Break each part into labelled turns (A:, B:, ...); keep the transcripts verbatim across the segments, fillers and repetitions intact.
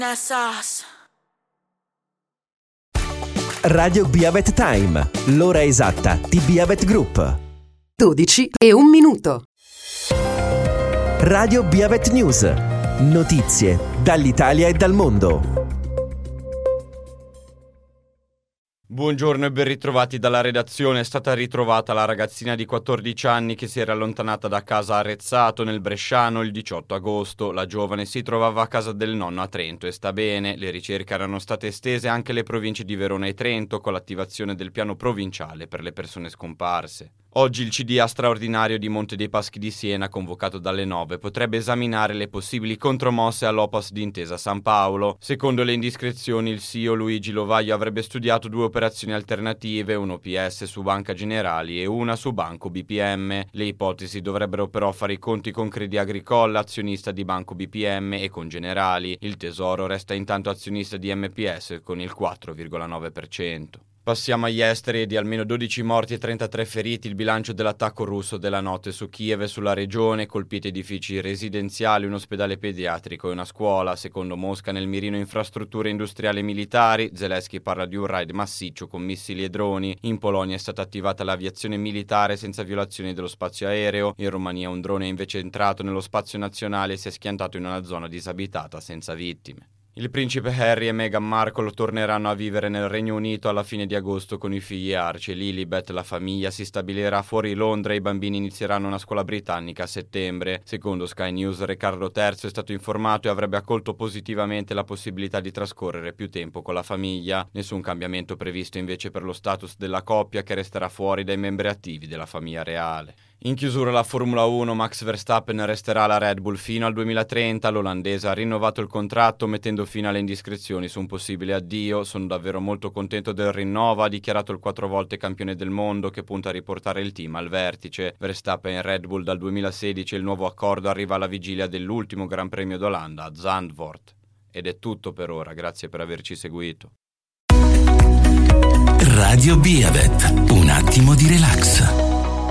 A: Nassas.
B: Radio Biavet Time, l'ora esatta di Biavet Group.
C: dodici e un minuto.
B: Radio Biavet News, notizie dall'Italia e dal mondo.
D: Buongiorno e ben ritrovati dalla redazione. È stata ritrovata la ragazzina di quattordici anni che si era allontanata da casa a Arezzato nel Bresciano il diciotto agosto. La giovane si trovava a casa del nonno a Trento e sta bene. Le ricerche erano state estese anche alle province di Verona e Trento con l'attivazione del piano provinciale per le persone scomparse. Oggi il C D A straordinario di Monte dei Paschi di Siena, convocato dalle nove, potrebbe esaminare le possibili contromosse all'Opas di Intesa San Paolo. Secondo le indiscrezioni, il C E O Luigi Lovaglio avrebbe studiato due operazioni alternative, un O P S su Banca Generali e una su Banco B P M. Le ipotesi dovrebbero però fare i conti con Crédit Agricole, azionista di Banco B P M, e con Generali. Il Tesoro resta intanto azionista di M P S con il quattro virgola nove per cento. Passiamo agli esteri. Di almeno dodici morti e trentatré feriti il bilancio dell'attacco russo della notte su Kiev e sulla regione, colpiti edifici residenziali, un ospedale pediatrico e una scuola. Secondo Mosca nel mirino infrastrutture industriali e militari. Zelensky parla di un raid massiccio con missili e droni. In Polonia è stata attivata l'aviazione militare senza violazioni dello spazio aereo. In Romania un drone è invece entrato nello spazio nazionale e si è schiantato in una zona disabitata senza vittime. Il principe Harry e Meghan Markle torneranno a vivere nel Regno Unito alla fine di agosto con i figli Archie e Lilibet. La famiglia si stabilirà fuori Londra e i bambini inizieranno una scuola britannica a settembre. Secondo Sky News, Riccardo terzo è stato informato e avrebbe accolto positivamente la possibilità di trascorrere più tempo con la famiglia. Nessun cambiamento previsto invece per lo status della coppia, che resterà fuori dai membri attivi della famiglia reale. In chiusura la Formula uno, Max Verstappen resterà alla Red Bull fino al duemilatrenta. L'olandese ha rinnovato il contratto mettendo fine alle indiscrezioni su un possibile addio. Sono davvero molto contento del rinnovo, ha dichiarato il quattro volte campione del mondo, che punta a riportare il team al vertice. Verstappen in Red Bull dal duemilasedici e il nuovo accordo arriva alla vigilia dell'ultimo Gran Premio d'Olanda a Zandvoort. Ed è tutto per ora, grazie per averci seguito.
E: Radio Biavet, un attimo di relax.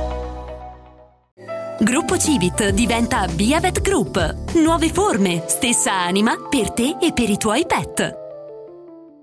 F: Gruppo Civit diventa Biavet Group. Nuove forme, stessa anima per te e per i tuoi pet.